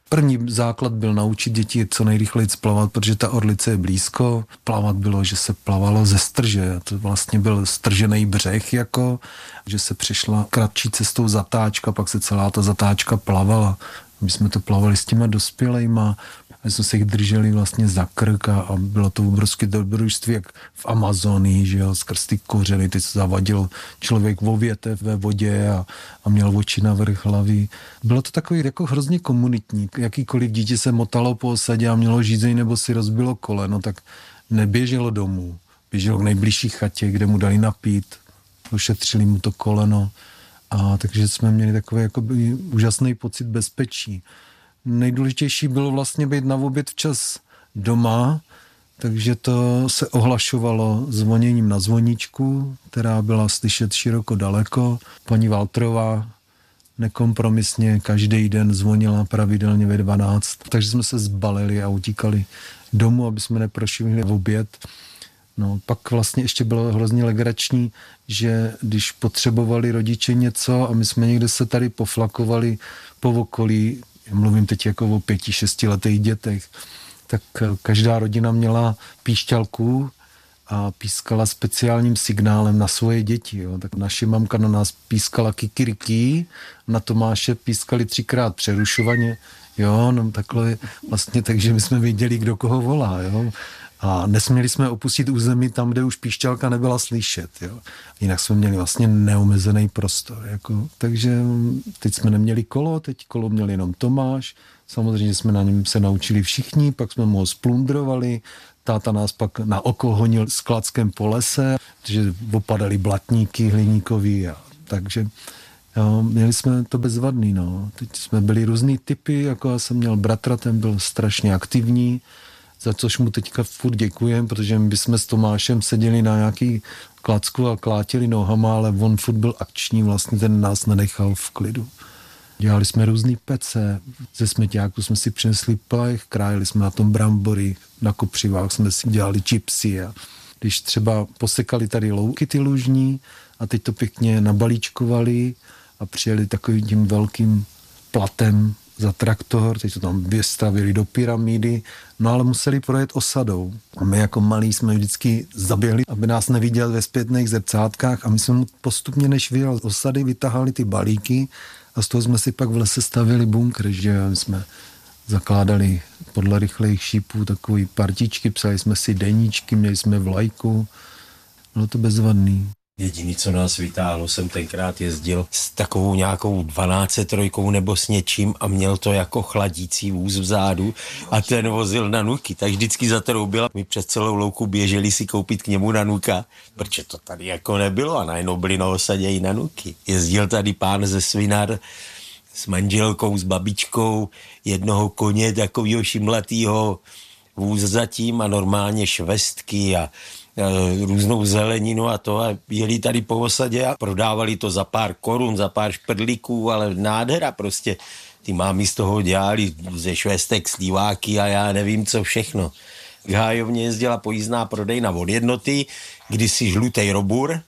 První základ byl naučit děti co nejrychleji plavat, protože ta Orlice je blízko. Plavat bylo, že se plavalo ze strže. To vlastně byl stržený břeh, že se přešla kratší cestou zatáčka, pak se celá ta zatáčka plavala. My jsme to plavali s těma dospělejma, a jsme se jich drželi vlastně za krk a bylo to obrovské dobrodružství, jak v Amazonii, že jo, skrz ty kořeny, teď se zavadil člověk vo větev ve vodě a měl oči na vrch hlavy. Bylo to takový jako hrozně komunitní. Jakýkoliv dítě se motalo po osadě a mělo žízeň nebo si rozbilo koleno, tak neběželo domů. Běželo k nejbližší chatě, kde mu dali napít, ošetřili mu to koleno. A takže jsme měli takový jakoby úžasný pocit bezpečí. Nejdůležitější bylo vlastně být na oběd včas doma, takže to se ohlašovalo zvoněním na zvoničku, která byla slyšet široko daleko. Paní Valtrová nekompromisně každý den zvonila pravidelně ve 12, takže jsme se zbalili a utíkali domů, aby jsme neprošvihli v oběd. No, pak vlastně ještě bylo hrozně legrační, že když potřebovali rodiče něco a my jsme někde se tady poflakovali po okolí, mluvím teď jako o 5-6 letých dětech, tak každá rodina měla píšťalku a pískala speciálním signálem na svoje děti. Jo. Tak naše mamka na nás pískala kikiriký, na Tomáše pískali 3krát přerušovaně. Jo, no takhle vlastně, takže my jsme věděli, kdo koho volá. Jo. A nesměli jsme opustit území tam, kde už píšťalka nebyla slyšet. Jo. Jinak jsme měli vlastně neomezený prostor. Jako. Takže teď jsme neměli kolo, teď kolo měl jenom Tomáš. Samozřejmě jsme na něm se naučili všichni, pak jsme mu ho splundrovali. Táta nás pak na oko honil s klackem po lese, protože opadaly blatníky hliníkový. Takže jo, měli jsme to bezvadný. No. Teď jsme byli různý typy, jako já jsem měl bratra, ten byl strašně aktivní, za což mu teďka furt děkujem, protože my bychom s Tomášem seděli na nějaký klacku a klátili nohama, ale on furt byl akční, vlastně ten nás nenechal v klidu. Dělali jsme různý pece, ze smeťáku jsme si přinesli plech, krájeli jsme na tom brambory, na kopřivách jsme si dělali chipsy a když třeba posekali tady louky ty lužní a teď to pěkně nabalíčkovali a přijeli takovým tím velkým platem za traktor, teď to tam vystavili do pyramidy, no ale museli projet osadou. A my jako malí jsme vždycky zaběhli, aby nás neviděl ve zpětných zrcátkách a my jsme mu postupně, než vyjel z osady, vytahali ty balíky a z toho jsme si pak v lese stavili bunkr, že my jsme zakládali podle rychlejch šípů takový partičky, psali jsme si deníčky, měli jsme vlajku, bylo to bezvadný. Jediný, co nás vytáhlo, jsem tenkrát jezdil s takovou nějakou 1203 nebo s něčím a měl to jako chladící vůz vzadu a ten vozil nanuky, tak vždycky zatroubila. My přes celou louku běželi si koupit k němu nanuka, protože to tady jako nebylo a najednou byli na osadě i nanuky. Jezdil tady pán ze Svinar s manželkou, s babičkou, jednoho koně takovýho šimlatýho, vůz zatím a normálně švestky a různou zeleninu a to a jeli tady po osadě a prodávali to za pár korun, za pár šprdlíků, ale nádhera prostě. Ty mámy z toho dělali ze švestek slíváky a já nevím co všechno. V Hájovně jezdila pojízdná prodejna od Jednoty, kdysi žlutej Robur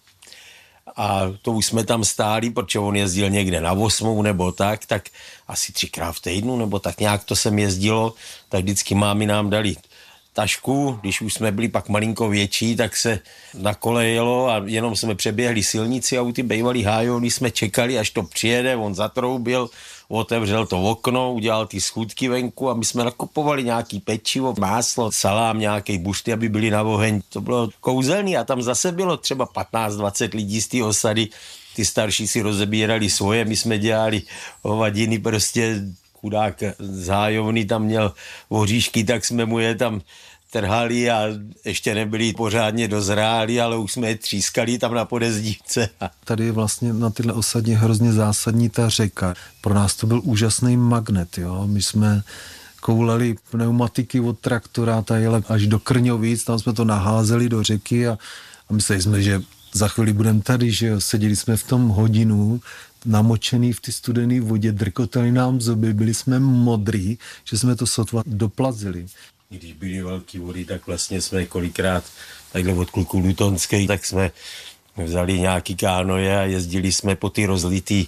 a to už jsme tam stáli, protože on jezdil někde na 8 nebo tak asi 3krát v týdnu nebo tak nějak to sem jezdilo, tak vždycky mámy nám dali tašku, když už jsme byli pak malinko větší, tak se na kole jelo a jenom jsme přeběhli silnici a u ty bejvalý Hájovny jsme čekali, až to přijede, on zatroubil, otevřel to okno, udělal ty schůdky venku a my jsme nakupovali nějaký pečivo, máslo, salám, nějaký bušty, aby byli na oheň. To bylo kouzelný a tam zase bylo třeba 15-20 lidí z té osady. Ty starší si rozebírali svoje, my jsme dělali hovadiny, prostě chudák z Hájovny tam měl oříšky, tak jsme mu je tam trhali a ještě nebyli pořádně dozráli, ale už jsme je třískali tam na podezdívce. Tady je vlastně na tyhle osadě hrozně zásadní ta řeka. Pro nás to byl úžasný magnet, jo. My jsme kouleli pneumatiky od traktora, ta jela až do Krňovic, tam jsme to naházeli do řeky a mysleli jsme, že za chvíli budeme tady, že jo. Seděli jsme v tom hodinu, namočený v ty studené vodě, drkotali nám zuby, byli jsme modrý, že jsme to sotva doplazili. Když byly velký vody, tak vlastně jsme kolikrát takhle od kluku Lutonskej, tak jsme vzali nějaký kánoje a jezdili jsme po ty rozlitý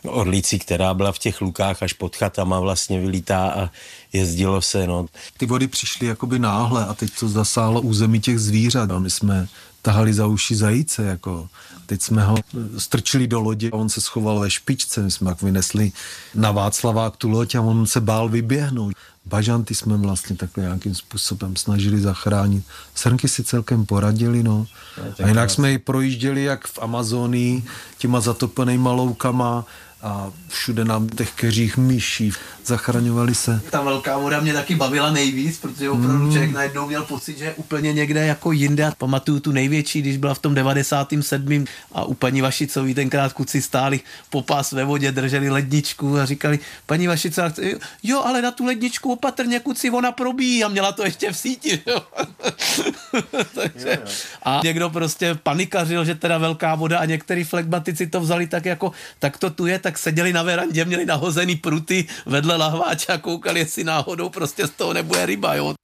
orlici, která byla v těch lukách až pod chatama vlastně vylítá a jezdilo se, no. Ty vody přišly jakoby náhle a teď to zasáhlo území těch zvířat. A my jsme tahali za uši zajíce, jako. Teď jsme ho strčili do lodě a on se schoval ve špičce. My jsme jak vynesli na Václavák tu loď a on se bál vyběhnout. Bažanty jsme vlastně takhle nějakým způsobem snažili zachránit. Srnky si celkem poradili, no. A jinak jsme ji projížděli jak v Amazonii těma zatopenýma loukama a všude nám těch keřích myší zachraňovali se. Ta velká voda mě taky bavila nejvíc, protože opravdu člověk najednou měl pocit, že je úplně někde jako jinde. Pamatuju tu největší, když byla v tom 97. a u paní Vašicový tenkrát kluci stáli po pás ve vodě, drželi ledničku a říkali, paní Vašicová, jo, ale na tu ledničku opatrně, kluci, ona probíjí a měla to ještě v síti. Jo. Takže, a někdo prostě panikařil, že teda velká voda a některý flegmatici to vzali tak jako, tak to tu je, tak seděli na verandě, měli nahozený pruty vedle lahváče a koukali, jestli náhodou prostě z toho nebude ryba, jo.